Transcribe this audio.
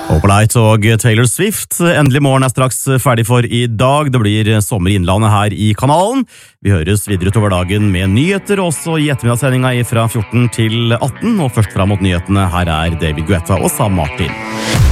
Opalite og Taylor Swift. Endelig morgen straks ferdig for i dag. Det blir sommer i innlandet her i kanalen. Vi høres videre utover dagen med nyheter, også i ettermiddagssendinga fra 14 til 18. Og først fram mot nyhetene, her er David Guetta og Sam Martin.